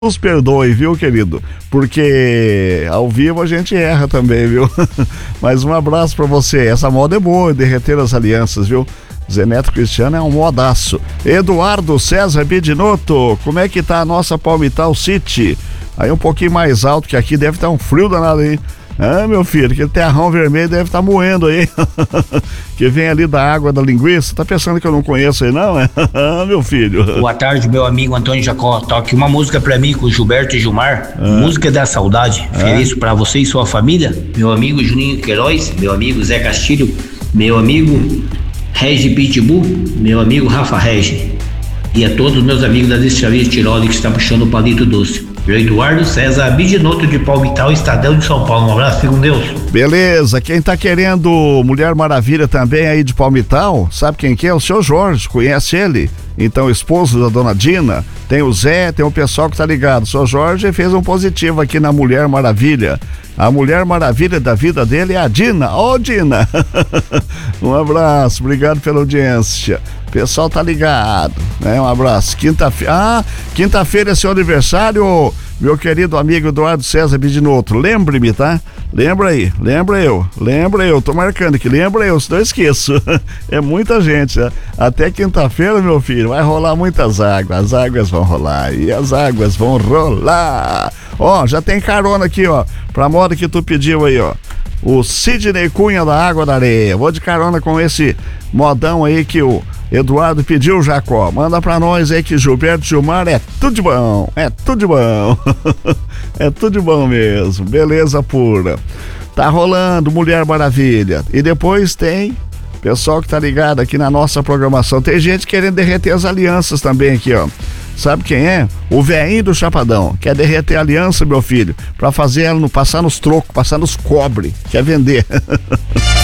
nos perdoe, viu, querido? Porque ao vivo a gente erra também, viu? Mas um abraço pra você. Essa moda é boa, derreter as alianças, viu? Zeneto Cristiano é um modaço. Eduardo César Bidinotto, como é que tá a nossa Palmital City? Aí um pouquinho mais alto, que aqui deve estar um frio danado, hein? Ah, meu filho, aquele terrão vermelho deve estar moendo aí. Que vem ali da água da linguiça. Tá pensando que eu não conheço aí, não? Ah, meu filho. Boa tarde, meu amigo Antônio Jacó. Toque uma música pra mim com Gilberto e Gilmar. Música da saudade. Ofereço pra você e sua família. Meu amigo Juninho Queiroz, meu amigo Zé Castilho, meu amigo Regi Pitbull, meu amigo Rafa Regi. E a todos os meus amigos da Destilaria Tiroli que estão puxando o palito doce. Eu, Eduardo César Bidinotto de Palmital, Estadão de São Paulo. Um abraço, fique com Deus. Beleza, quem tá querendo Mulher Maravilha também aí de Palmital, sabe quem que é? O seu Jorge, conhece ele? Então, esposo da dona Dina, tem o Zé, tem o pessoal que tá ligado. O seu Jorge fez um positivo aqui na Mulher Maravilha. A Mulher Maravilha da vida dele é a Dina. Ô, Dina! Um abraço, obrigado pela audiência. O pessoal tá ligado, né? Um abraço. Quinta-feira é seu aniversário, meu querido amigo Eduardo César Bidinotto. Lembre-me, tá? Lembra eu, tô marcando aqui, lembra eu, senão eu esqueço. É muita gente, né? Até quinta-feira, meu filho, vai rolar muitas águas, as águas vão rolar, e as águas vão rolar. Ó, já tem carona aqui, ó, pra moda que tu pediu aí, ó. O Sidney Cunha da Água da Areia. Vou de carona com esse modão aí que o Eduardo pediu, Jacó. Manda pra nós aí que Gilberto Gilmar é tudo de bom. É tudo de bom. É tudo de bom mesmo. Beleza pura. Tá rolando Mulher Maravilha. E depois tem pessoal que tá ligado aqui na nossa programação. Tem gente querendo derreter as alianças também aqui, ó. Sabe quem é? O velhinho do Chapadão. Quer derreter a aliança, meu filho, pra fazer ela passar nos trocos, passar nos cobre. Quer vender.